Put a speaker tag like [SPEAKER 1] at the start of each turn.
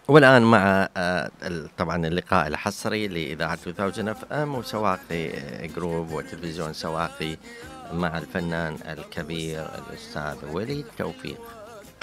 [SPEAKER 1] والآن مع طبعًا اللقاء الحصري لإذاعة 2000 اف ام وسواقي جروب وتلفزيون سواقي مع الفنان الكبير الأستاذ وليد توفيق.